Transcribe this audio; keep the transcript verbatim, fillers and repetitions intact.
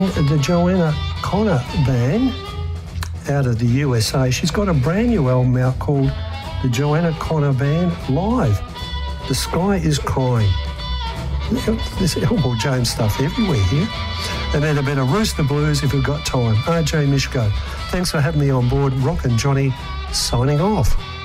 The Joanna Connor Band out of the U S A. She's got a brand new album out called The Joanna Connor Band Live. The Sky is Crying. There's Elmore James stuff everywhere here. And then a bit of Rooster Blues if we've got time. R J Mishko. Thanks for having me on board. Rockin' Johnny signing off.